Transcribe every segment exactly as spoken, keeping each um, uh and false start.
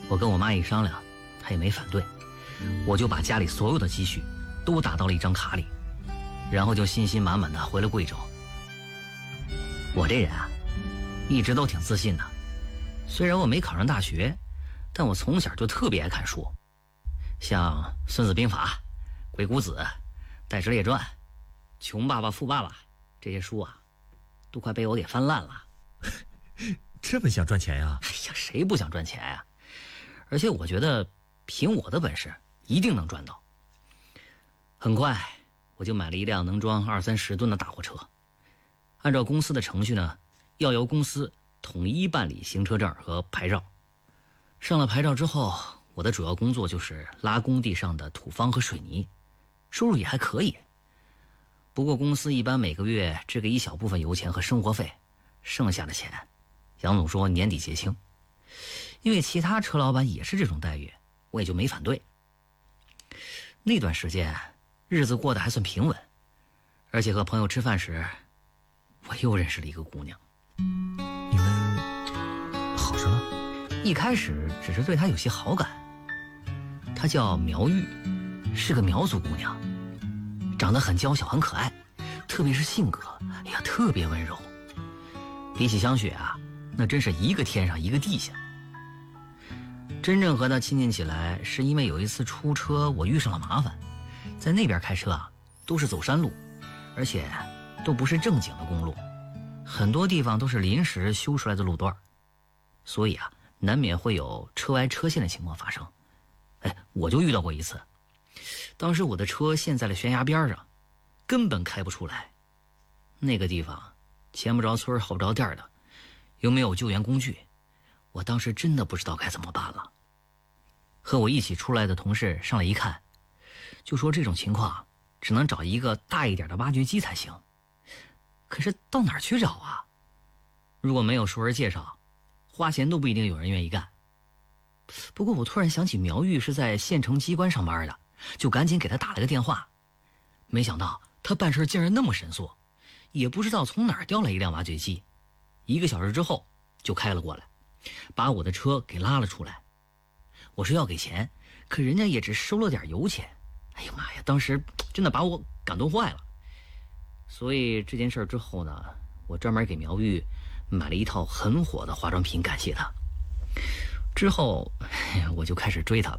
我跟我妈一商量，她也没反对，我就把家里所有的积蓄都打到了一张卡里，然后就信心满满的回了贵州。我这人啊，一直都挺自信的，虽然我没考上大学，但我从小就特别爱看书，像《孙子兵法》《鬼谷子》《戴史列传》《穷爸爸富爸爸》这些书啊，都快被我给翻烂了。 这么想赚钱呀？ 哎呀，谁不想赚钱呀？而且我觉得凭我的本事一定能赚到。很快我就买了一辆能装二三十吨的大货车，按照公司的程序呢，要由公司统一办理行车证和牌照。上了牌照之后，我的主要工作就是拉工地上的土方和水泥，收入也还可以。不过公司一般每个月只给一小部分油钱和生活费，剩下的钱杨总说年底结清。因为其他车老板也是这种待遇，我也就没反对。那段时间日子过得还算平稳，而且和朋友吃饭时，我又认识了一个姑娘。 你们好上了？ 一开始只是对她有些好感。她叫苗玉，是个苗族姑娘，长得很娇小很可爱，特别是性格，哎呀，特别温柔。比起香雪啊，那真是一个天上一个地下。真正和她亲近起来，是因为有一次出车我遇上了麻烦，在那边开车啊，都是走山路，而且都不是正经的公路，很多地方都是临时修出来的路段，所以啊，难免会有车歪车陷的情况发生。哎，我就遇到过一次，当时我的车陷在了悬崖边上，根本开不出来。那个地方前不着村后不着店的，又没有救援工具，我当时真的不知道该怎么办了。和我一起出来的同事上来一看，就说这种情况只能找一个大一点的挖掘机才行。可是到哪儿去找啊？如果没有熟人介绍，花钱都不一定有人愿意干。不过我突然想起苗玉是在县城机关上班的，就赶紧给他打了个电话。没想到他办事竟然那么神速，也不知道从哪儿调来一辆挖掘机，一个小时之后就开了过来，把我的车给拉了出来。我说要给钱，可人家也只收了点油钱。哎呀妈呀，当时真的把我感动坏了。所以这件事之后呢，我专门给苗玉买了一套很火的化妆品感谢她。之后我就开始追她了。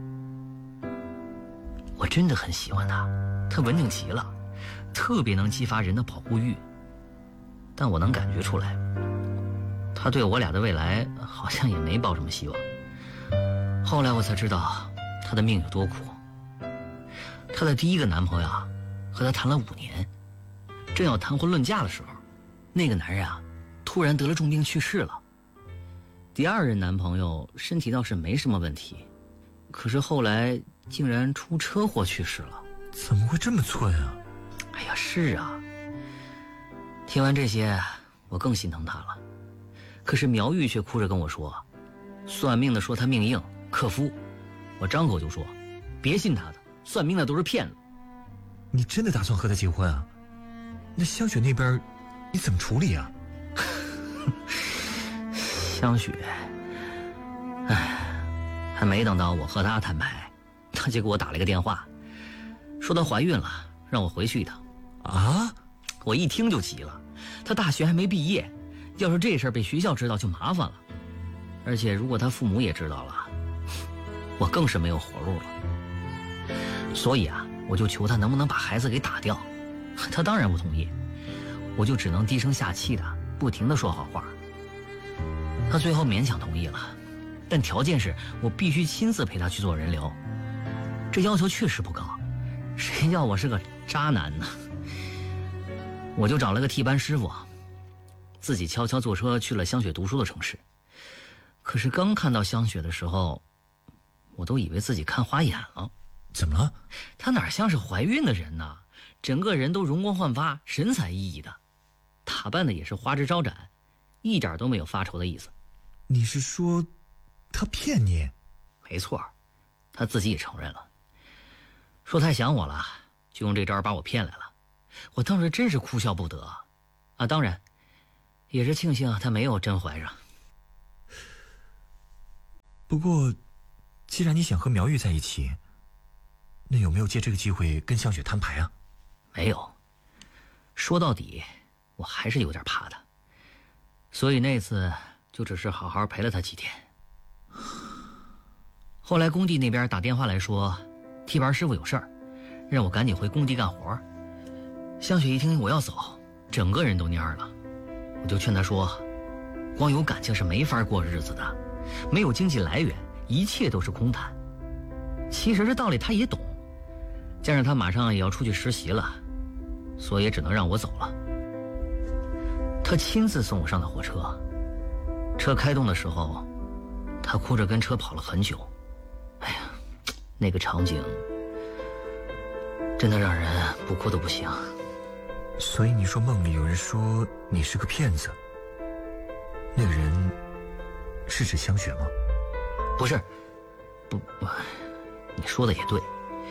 我真的很喜欢她，她文静极了，特别能激发人的保护欲。但我能感觉出来，她对我俩的未来好像也没抱什么希望。后来我才知道她的命有多苦。她的第一个男朋友啊，和她谈了五年，正要谈婚论嫁的时候，那个男人啊突然得了重病去世了。第二任男朋友身体倒是没什么问题，可是后来竟然出车祸去世了。 怎么会这么寸啊？ 哎呀，是啊。听完这些，我更心疼他了。可是苗玉却哭着跟我说，算命的说他命硬克夫。我张口就说，别信他的，算命的都是骗子。 你真的打算和他结婚啊？那香雪那边你怎么处理啊？ 香雪，哎，还没等到我和她摊牌，她就给我打了个电话，说她怀孕了，让我回去一趟。 啊！ 我一听就急了，她大学还没毕业，要是这事儿被学校知道就麻烦了，而且如果她父母也知道了，我更是没有活路了。所以啊，我就求她能不能把孩子给打掉，她当然不同意，我就只能低声下气的不停的说好话。她最后勉强同意了，但条件是我必须亲自陪她去做人流。这要求确实不高，谁叫我是个渣男呢？我就找了个替班师傅，自己悄悄坐车去了香雪读书的城市。可是刚看到香雪的时候，我都以为自己看花眼了。 怎么了？ 她哪像是怀孕的人呢？整个人都容光焕发，神采奕奕的，打扮的也是花枝招展，一点都没有发愁的意思。 你是说他骗你？ 没错，他自己也承认了，说太想我了，就用这招把我骗来了。我当时真是哭笑不得啊！当然也是庆幸他没有真怀上。 不过，既然你想和苗玉在一起，那有没有借这个机会跟香雪摊牌啊？ 没有，说到底，我还是有点怕他，所以那次就只是好好陪了他几天。后来工地那边打电话来说，踢板师傅有事儿，让我赶紧回工地干活。香雪一听我要走，整个人都蔫了。我就劝她说，光有感情是没法过日子的，没有经济来源，一切都是空谈。其实这道理她也懂，加上她马上也要出去实习了，所以也只能让我走了。她亲自送我上的火车，车开动的时候，她哭着跟车跑了很久。哎呀，那个场景真的让人不哭都不行。 所以你说梦里有人说你是个骗子，那个人是指香雪吗？ 不是，不不，你说的也对，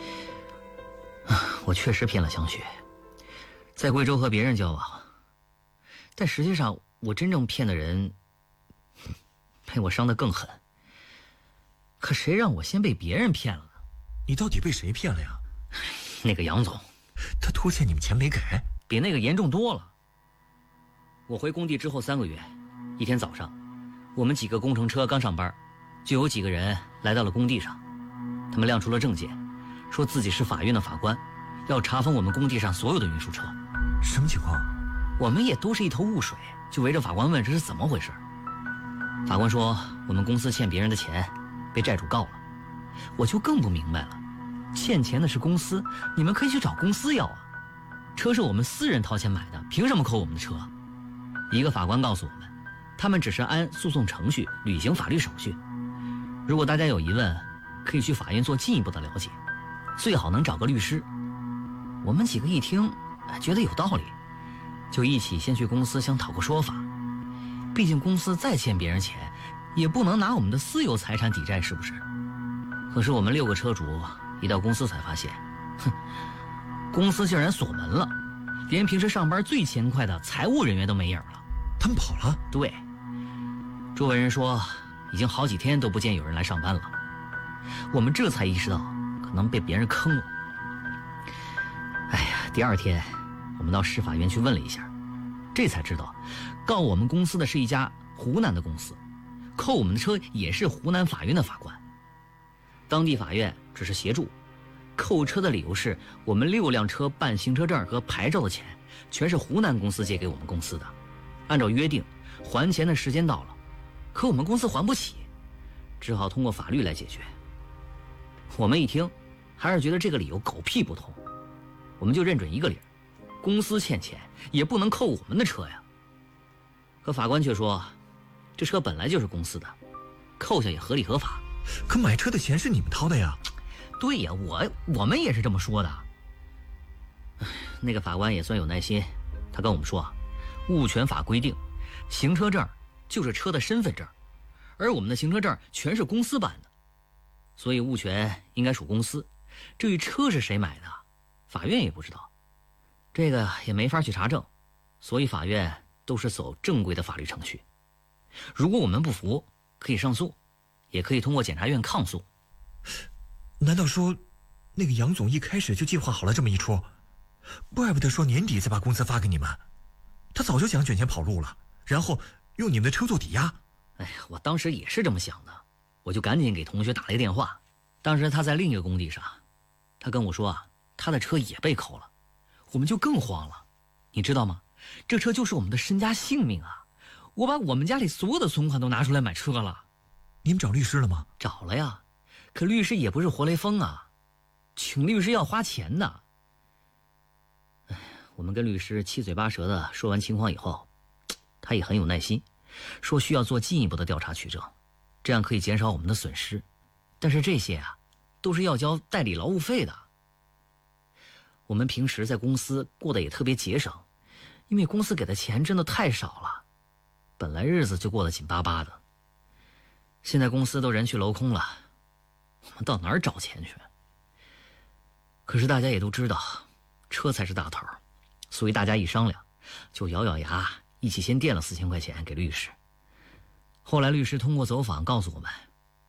我确实骗了香雪，在贵州和别人交往，但实际上我真正骗的人被我伤得更狠。可谁让我先被别人骗了呢？ 你到底被谁骗了呀？ 那个杨总， 他拖欠你们钱没给， 比那个严重多了。我回工地之后三个月，一天早上，我们几个工程车刚上班，就有几个人来到了工地上。他们亮出了证件，说自己是法院的法官，要查封我们工地上所有的运输车。 什么情况？ 我们也都是一头雾水，就围着法官问这是怎么回事。法官说我们公司欠别人的钱，被债主告了。我就更不明白了，欠钱的是公司，你们可以去找公司要啊。车是我们私人掏钱买的，凭什么扣我们的车？一个法官告诉我们，他们只是按诉讼程序履行法律手续。如果大家有疑问，可以去法院做进一步的了解，最好能找个律师。我们几个一听，觉得有道理，就一起先去公司想讨个说法。毕竟公司再欠别人钱，也不能拿我们的私有财产抵债，是不是？可是我们六个车主一到公司才发现，哼，公司竟然锁门了，连平时上班最勤快的财务人员都没影了。 他们跑了？ 对，周围人说已经好几天都不见有人来上班了。我们这才意识到可能被别人坑了。哎呀，第二天我们到市法院去问了一下，这才知道告我们公司的是一家湖南的公司，扣我们的车也是湖南法院的法官。当地法院只是协助，扣车的理由是我们六辆车办行车证和牌照的钱全是湖南公司借给我们公司的，按照约定还钱的时间到了，可我们公司还不起，只好通过法律来解决。我们一听还是觉得这个理由狗屁不通，我们就认准一个理，公司欠钱也不能扣我们的车呀。可法官却说这车本来就是公司的，扣下也合理合法。 可买车的钱是你们掏的呀。 对呀，我我们也是这么说的。那个法官也算有耐心，他跟我们说啊，物权法规定，行车证就是车的身份证，而我们的行车证全是公司办的，所以物权应该属公司。至于车是谁买的，法院也不知道，这个也没法去查证，所以法院都是走正规的法律程序。如果我们不服，可以上诉，也可以通过检察院抗诉。 难道说那个杨总一开始就计划好了这么一出？怪不得说年底再把工资发给你们，他早就想卷钱跑路了，然后用你们的车做抵押。 哎呀，我当时也是这么想的，我就赶紧给同学打了一个电话。当时他在另一个工地上，他跟我说啊，他的车也被扣了。我们就更慌了，你知道吗？这车就是我们的身家性命啊！我把我们家里所有的存款都拿出来买车了。 你们找律师了吗？ 找了呀，可律师也不是活雷锋啊，请律师要花钱的。哎，我们跟律师七嘴八舌的说完情况以后，他也很有耐心，说需要做进一步的调查取证，这样可以减少我们的损失。但是这些啊，都是要交代理劳务费的。我们平时在公司过得也特别节省，因为公司给的钱真的太少了，本来日子就过得紧巴巴的。现在公司都人去楼空了，我们到哪儿找钱去？可是大家也都知道，车才是大头，所以大家一商量，就咬咬牙，一起先垫了四千块钱给律师。后来律师通过走访告诉我们，